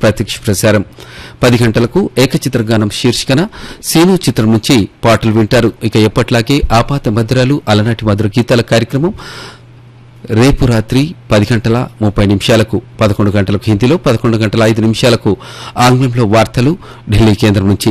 ప్రత్యక్ష ప్రసారం 10 గంటలకు ఏకచిత్రగానం శీర్షికన సీను చిత్రం నుంచి పాటలు వింటారు. ఇక ఎప్పట్లాగే ఆపాత మధురాలు అలనాటి మధుర గీతాల కార్యక్రమం రేపు రాత్రి 10:30 11 గంటలకు హిందీలో 11:05 ఆంగ్లంలో వార్తలు ఢిల్లీ కేంద్రం నుంచి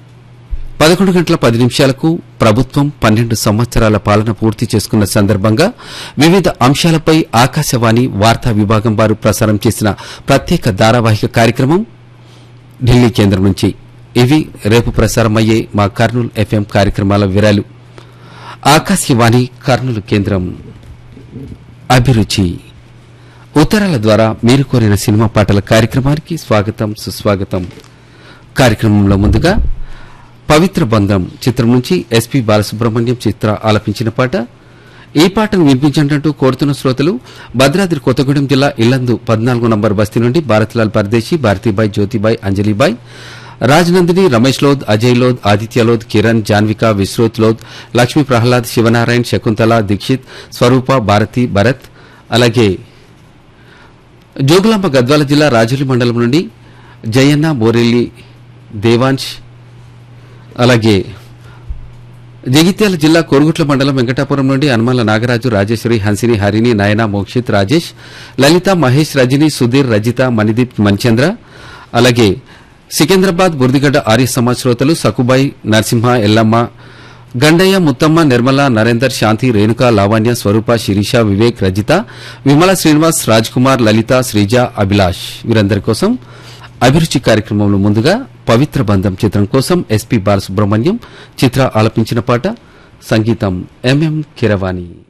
11:10 ప్రభుత్వం 12 సంవత్సరాల పాలన పూర్తి చేసుకున్న సందర్భంగా వివిధ అంశాలపై ఆకాశవాణి వార్తా విభాగం వారు ప్రసారం చేసిన ప్రత్యేక ధారావాహిక కార్యక్రమం ఢిల్లీ కేంద్రం నుంచి. ఇవి రేపు ప్రసారమయ్యే మా కర్నూలు ఎఫ్ఎం కార్యక్రమాల వివరాలు. ఆకాశవాణి కర్నూలు కేంద్రం. అభిరుచి ఉత్తరాల ద్వారా మీరు కోరిన సినిమా పాటల కార్యక్రమానికి స్వాగతం సుస్వాగతం. కార్యక్రమంలో ముందుగా పవిత్ర బంధం చిత్రం నుంచి ఎస్పీ బాలసుబ్రహ్మణ్యం చిత్ర ఆలపించిన పాట. ఈ పాటను వినిపించంటూ కోరుతున్న శ్రోతలు భద్రాద్రి కొత్తగూడెం జిల్లా ఇల్లందు 14 నంబర్ బస్తీ నుండి భారత్లాల్ పర్దేశీ, భారతీబాయ్, జ్యోతిబాయ్, అంజలిబాయ్, రాజనందిని, రమేష్ లోద్, అజయ్ లోద్, ఆదిత్య లోద్, కిరణ్, జాన్విక, విశ్రోత్ లోద్, లక్ష్మీ ప్రహ్లాద్, శివనారాయణ్, శకుంతల, దీక్షిత్, స్వరూప, భారతి, భరత్, అలాగే జోగులాంబ గద్వాల జిల్లా రాజులి మండలం నుండి జయన్న, బోరెల్లి, దేవాంశ్, అలాగే జగిత్యాల జిల్లా కోరుగుట్ల మండలం వెంకటాపురం నుండి హనుమల నాగరాజు, రాజేశ్వరి, హన్సిని, హరిణి, నయన, మోక్షిత్, రాజేష్, లలిత, మహేష్, రజని, సుధీర్, రజిత, మణిదీప్, మణిచంద్ర, అలాగే సికింద్రాబాద్ బుర్దిగడ్డ ఆర్య సమాజ్ శ్రోతలు సకుబాయి, నరసింహ, ఎల్లమ్మ, గండయ్య, ముత్తమ్మ, నిర్మల, నరేందర్, శాంతి, రేణుక, లావణ్య, స్వరూప, శిరీష, వివేక్, రజిత, విమల, శ్రీనివాస్, రాజ్ కుమార్, లలిత, శ్రీజ, అభిలాష్ వీరందరి కోసం అభిరుచి కార్యక్రమంలో ముందుగా పవిత్ర బంధం చిత్రం కోసం ఎస్పీ బాలసుబ్రహ్మణ్యం చిత్ర ఆలపించిన పాట. సంగీతం ఎంఎం కిరవాణి.